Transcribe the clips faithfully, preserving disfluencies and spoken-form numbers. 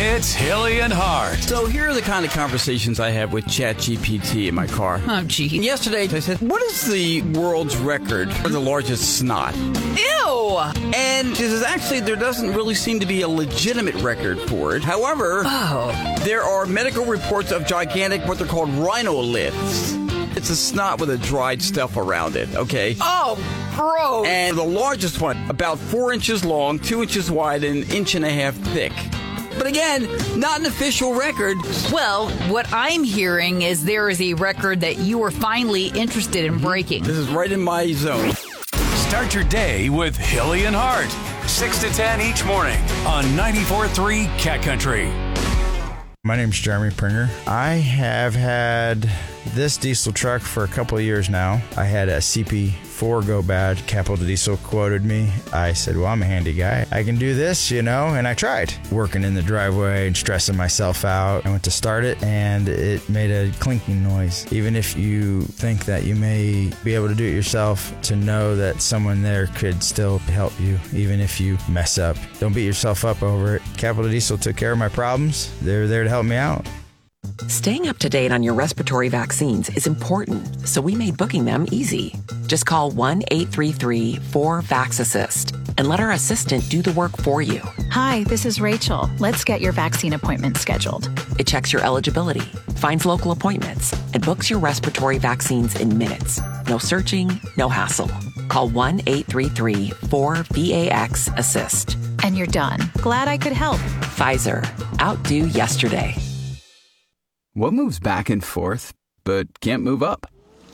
It's Hilly and Hart. So here are the kind of conversations I have with ChatGPT in my car. Oh, gee. Yesterday, I said, what is the world's record for the largest snot? Ew! And she says, actually, there doesn't really seem to be a legitimate record for it. However, Oh. there are medical reports of gigantic, what they're called rhinoliths. It's a snot with a dried stuff around it, okay? Oh, gross! And the largest one, about four inches long, two inches wide, and an inch and a half thick. But again, not an official record. Well, what I'm hearing is there is a record that you are finally interested in breaking. This is right in my zone. Start your day with Hilly and Hart. six to ten each morning on ninety-four point three Cat Country. My name's Jeremy Pringer. I have had this diesel truck for a couple of years now. I had a C P four go bad. Capital Diesel quoted me. I said, well, I'm a handy guy. I can do this, you know, and I tried. Working in the driveway and stressing myself out. I went to start it, and it made a clinking noise. Even if you think that you may be able to do it yourself, to know that someone there could still help you, even if you mess up. Don't beat yourself up over it. Capital Diesel took care of my problems. They were there to help me out. Staying up to date on your respiratory vaccines is important, so we made booking them easy. Just call one eight three three four VAX-ASSIST and let our assistant do the work for you. Hi, this is Rachel. Let's get your vaccine appointment scheduled. It checks your eligibility, finds local appointments, and books your respiratory vaccines in minutes. No searching, no hassle. Call one eight three three four VAX-ASSIST. And you're done. Glad I could help. Pfizer. Outdo yesterday. What moves back and forth, but can't move up?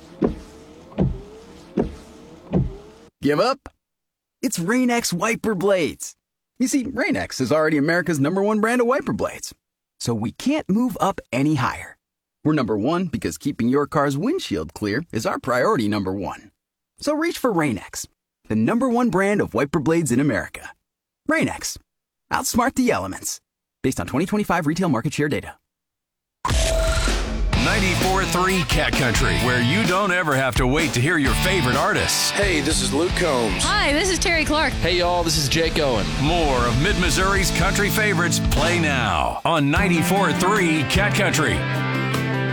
Give up? It's Rain-X wiper blades. You see, Rain-X is already America's number one brand of wiper blades. So we can't move up any higher. We're number one because keeping your car's windshield clear is our priority number one. So reach for Rain-X, the number one brand of wiper blades in America. Rain-X. Outsmart the elements. Based on twenty twenty-five retail market share data. ninety-four point three Cat Country, where you don't ever have to wait to hear your favorite artists. Hey, this is Luke Combs. Hi, this is Terry Clark. Hey, y'all, this is Jake Owen. More of Mid-Missouri's country favorites play now on ninety-four point three Cat Country.